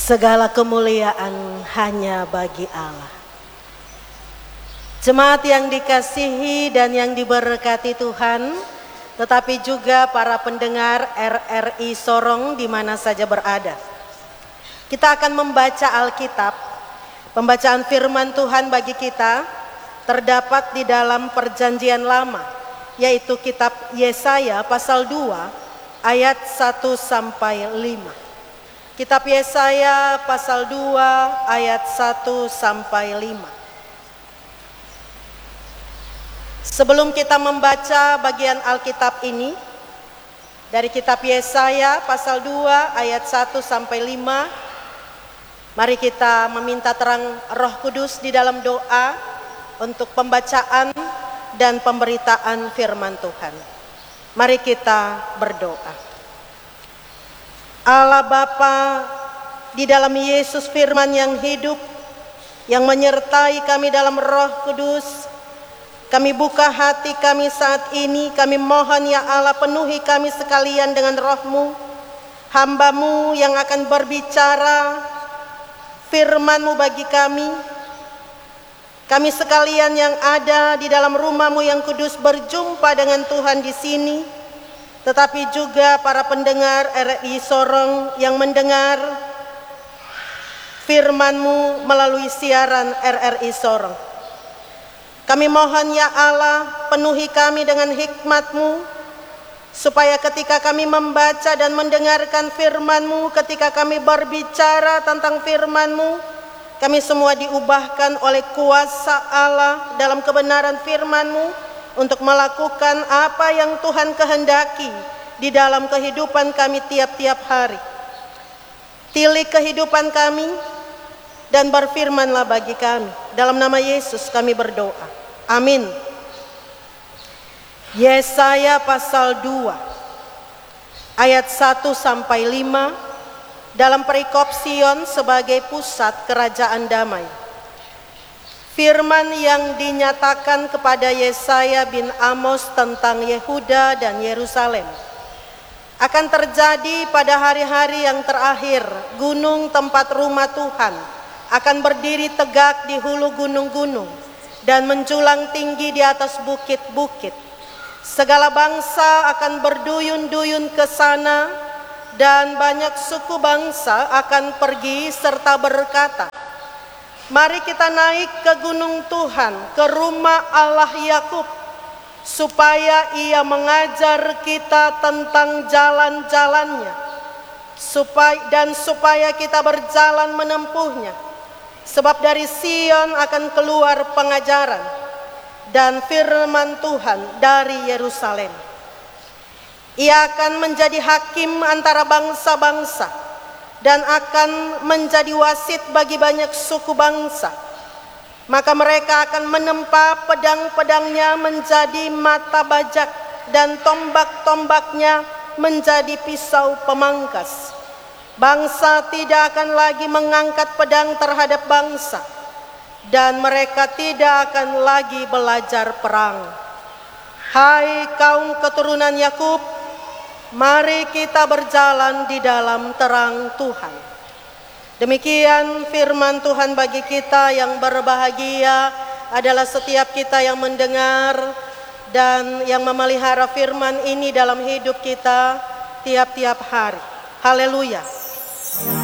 Segala kemuliaan hanya bagi Allah. Jemaat yang dikasihi dan yang diberkati Tuhan, tetapi juga para pendengar RRI Sorong di mana saja berada. Kita akan membaca Alkitab. Pembacaan firman Tuhan bagi kita terdapat di dalam Perjanjian Lama, yaitu kitab Yesaya pasal 2 ayat 1 sampai 5. Kitab Yesaya pasal 2 ayat 1 sampai 5. Sebelum kita membaca bagian Alkitab ini dari kitab Yesaya pasal 2 ayat 1 sampai 5, mari kita meminta terang Roh Kudus di dalam doa untuk pembacaan dan pemberitaan firman Tuhan. Mari kita berdoa. Allah Bapa, di dalam Yesus firman yang hidup, yang menyertai kami dalam Roh Kudus, kami buka hati kami saat ini. Kami mohon ya Allah, penuhi kami sekalian dengan Roh-Mu, hamba-Mu yang akan berbicara firman-Mu bagi kami. Kami sekalian yang ada di dalam rumah-Mu yang kudus berjumpa dengan Tuhan di sini, tetapi juga para pendengar RRI Sorong yang mendengar firman-Mu melalui siaran RRI Sorong. Kami mohon ya Allah, penuhi kami dengan hikmat-Mu, supaya ketika kami membaca dan mendengarkan firman-Mu, ketika kami berbicara tentang firman-Mu, kami semua diubahkan oleh kuasa Allah dalam kebenaran firman-Mu, untuk melakukan apa yang Tuhan kehendaki di dalam kehidupan kami tiap-tiap hari. Tilik kehidupan kami dan berfirmanlah bagi kami. Dalam nama Yesus kami berdoa. Amin. Yesaya pasal 2 ayat 1 sampai 5 dalam perikop Sion sebagai pusat kerajaan damai. Firman yang dinyatakan kepada Yesaya bin Amos tentang Yehuda dan Yerusalem akan terjadi pada hari-hari yang terakhir. Gunung tempat rumah Tuhan akan berdiri tegak di hulu gunung-gunung dan menjulang tinggi di atas bukit-bukit. Segala bangsa akan berduyun-duyun ke sana, dan banyak suku bangsa akan pergi serta berkata, mari kita naik ke gunung Tuhan, ke rumah Allah Yakub, supaya Ia mengajar kita tentang jalan-jalannya, supaya kita berjalan menempuhnya. Sebab dari Sion akan keluar pengajaran dan firman Tuhan dari Yerusalem. Ia akan menjadi hakim antara bangsa-bangsa dan akan menjadi wasit bagi banyak suku bangsa. Maka mereka akan menempa pedang-pedangnya menjadi mata bajak, dan tombak-tombaknya menjadi pisau pemangkas. Bangsa tidak akan lagi mengangkat pedang terhadap bangsa, dan mereka tidak akan lagi belajar perang. Hai kaum keturunan Yakub, mari kita berjalan di dalam terang Tuhan. Demikian firman Tuhan bagi kita. Yang berbahagia adalah setiap kita yang mendengar dan yang memelihara firman ini dalam hidup kita tiap-tiap hari. Haleluya.